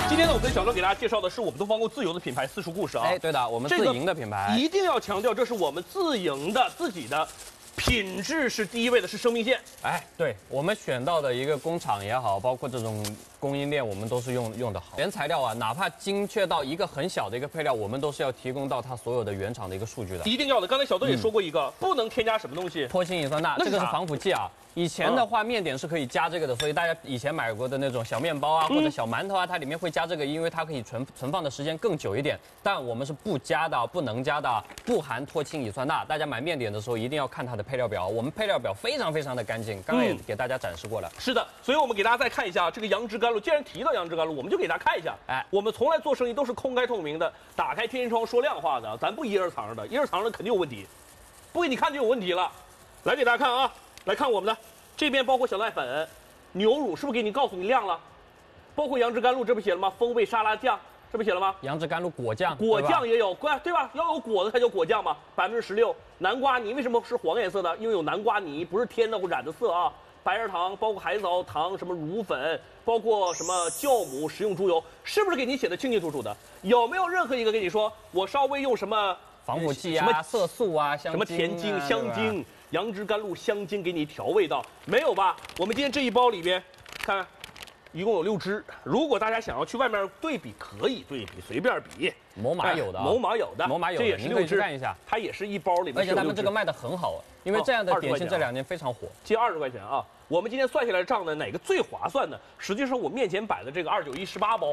今天呢，我跟小乐给大家介绍的是我们东方购自营的品牌私厨故事啊。 哎，对的，我们自营的品牌， 一定要强调，这是我们自营的自己的。品质是第一位的，是生命线。 哎，对我们选到的一个工厂也好，包括这种供应链，我们都是用的好。原材料啊，哪怕精确到一个很小的一个配料，我们都是要提供到它所有的原厂的一个数据的。 一定要的。刚才小豆也说过一个，不能添加什么东西， 脱氢乙酸钠，这个是防腐剂啊。以前的话，面点是可以加这个的，所以大家以前买过的那种小面包啊，或者小馒头啊，它里面会加这个，因为它可以存放的时间更久一点。但我们是不加的，不能加的，不含脱氢乙酸钠。大家买面点的时候一定要看它的配料表，我们配料表非常非常的干净，刚刚也给大家展示过了。 是的，所以我们给大家再看一下这个杨枝甘露。既然提到杨枝甘露，我们就给大家看一下。哎，我们从来做生意都是公开透明的，打开天窗说亮话的，咱不掖着藏着的，掖着藏着肯定有问题，不给你看就有问题了。来给大家看啊，来看我们的。这边包括小麦粉、牛乳，是不是给你告诉你亮了？包括杨枝甘露，这不写了吗？风味沙拉酱，这不写了吗？ 杨枝甘露果酱， 果酱也有，对吧？要有果子才叫果酱嘛。16%南瓜泥为什么是黄颜色的？因为有南瓜泥，不是添的或染的色啊。白砂糖，包括海藻糖，什么乳粉，包括什么酵母，食用猪油，是不是给你写的清清楚楚的？有没有任何一个跟你说我稍微用什么防腐剂啊、什么色素啊、香精啊、 什么甜精、香精？杨枝甘露香精给你调味道，没有吧？我们今天这一包里边，看，一共有6支。如果大家想要去外面对比，可以对比，随便比。 某马有的， 某马有的，这也是6支， 看一下， 它也是一包里面。 而且他们这个卖的很好，因为这样的点心这2年非常火， 接20块钱啊。我们今天算下来账呢，哪个最划算呢？实际上我面前摆的这个291 18包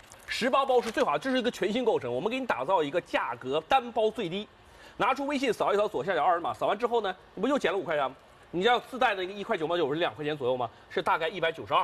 ，18包是最划算，这是一个全新构成，我们给你打造一个价格单包最低。拿出微信扫一扫左下角二维码，扫完之后呢，你不又减了5块钱吗？你要自带的一个1块9毛9是2块钱左右吗？是大概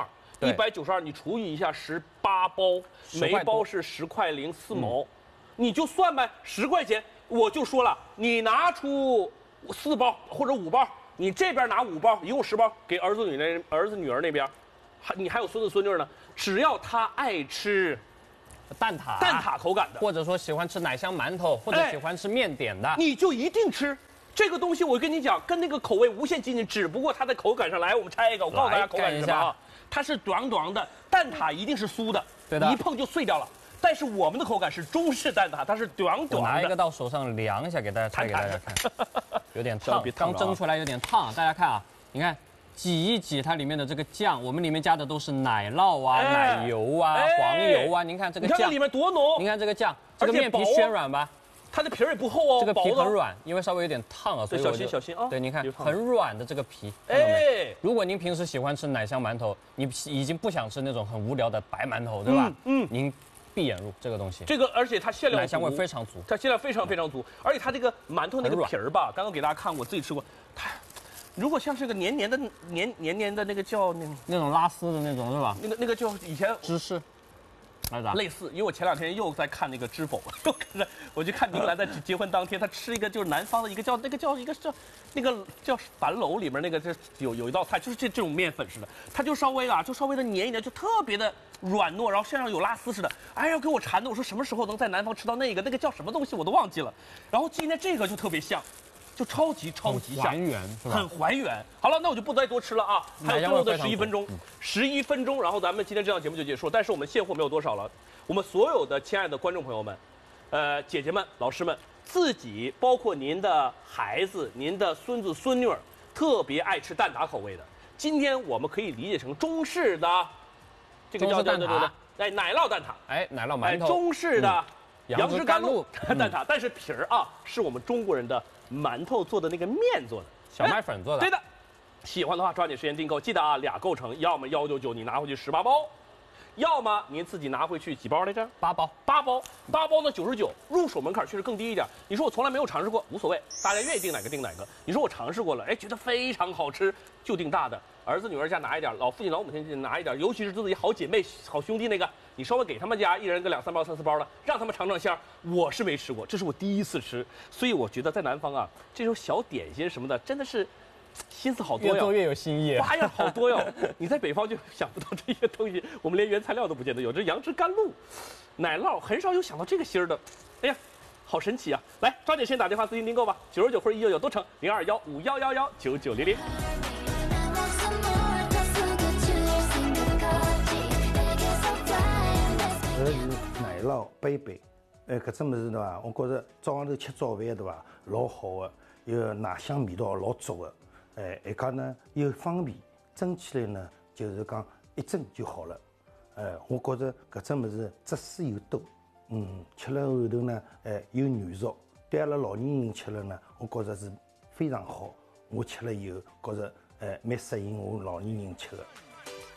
192，192你除以一下18包，每包是10块04毛，你就算呗，10块钱，我就说了，你拿出4包或者5包，你这边拿5包，一共10包给儿子女儿那边，你还有孙子孙女呢，只要他爱吃。蛋挞口感的， 或者说喜欢吃奶香馒头，或者喜欢吃面点的， 你就一定吃这个东西。我跟你讲，跟那个口味无限接近，只不过它的口感上来，我们拆一个，我告诉大家口感是什么啊？它是短短的，蛋挞一定是酥的， 对的， 一碰就碎掉了。但是我们的口感是中式蛋挞，它是短的。 拿一个到手上量一下，给大家拆给大家看，有点烫，刚蒸出来有点烫，大家看啊，你看。挤一挤它里面的这个酱，我们里面加的都是奶酪啊、奶油啊、黄油啊。您看这个酱， 你看里面多浓！ 您看这个酱，这个面皮暄软吧？ 它的皮儿也不厚哦， 这个皮很软，因为稍微有点烫啊，所以小心啊。 对，您看很软的这个皮。哎，如果您平时喜欢吃奶香馒头，你已经不想吃那种很无聊的白馒头，对吧？您闭眼入这个东西。 这个而且它馅料奶香味非常足， 它馅料非常非常足，而且它这个馒头那个皮儿吧，刚刚给大家看，我自己吃过，它。如果像是个黏黏的那个叫那种拉丝的那种是吧？ 那个叫以前芝士， 类似。因为我前2天又在看那个《知否》，我就看明兰在结婚当天，她吃一个就是南方的一个叫樊楼里面那个有一道菜，就是这种面粉似的，它就稍微的黏一点，就特别的软糯，然后身上有拉丝似的。哎呀，给我馋的，我说什么时候能在南方吃到那个叫什么东西我都忘记了。然后今天这个就特别像。就超级像，很还原。好了，那我就不再多吃了啊，还有最后的11分钟，11分钟，然后咱们今天这档节目就结束。但是我们现货没有多少了，我们所有的亲爱的观众朋友们，姐姐们、老师们，自己包括您的孩子、您的孙子孙女儿，特别爱吃蛋挞口味的，今天我们可以理解成中式的，这个叫奶酪蛋挞， 奶酪馒头， 中式的杨枝甘露蛋挞，但是皮儿啊是我们中国人的。馒头做的那个面做的， 小麦粉做的， 对的。喜欢的话抓紧时间订购，记得啊，2构成，要么199你拿回去18包，要么您自己拿回去几包来着？8包呢99，入手门槛确实更低一点。你说我从来没有尝试过，无所谓，大家愿意订哪个订哪个。你说我尝试过了，哎，觉得非常好吃，就订大的。儿子女儿家拿一点，老父亲老母亲拿一点，尤其是自己好姐妹好兄弟那个，你稍微给他们家一人个2、3包、3、4包的，让他们尝尝鲜。我是没吃过，这是我第一次吃，所以我觉得在南方啊，这种小点心什么的真的是心思好多哟， 越做越有新意， 花样好多哟。你在北方就想不到这些东西，我们连原材料都不见得有。这杨枝甘露、奶酪很少有想到这个芯儿的，哎呀。好神奇啊！来，抓紧先打电话咨询订购吧，999或者199都成，0215119900。 酪杯杯，搿只物事对伐？我觉着早上头吃早饭对伐？老好个，有奶香味道老足个，还讲呢又方便，蒸起来呢就是讲一蒸就好了。我觉着搿只物事汁水又多，吃了后头呢，又软熟，对阿拉老年人吃了呢，我觉着是非常好。我吃了以后觉着，蛮适应我老年人吃的。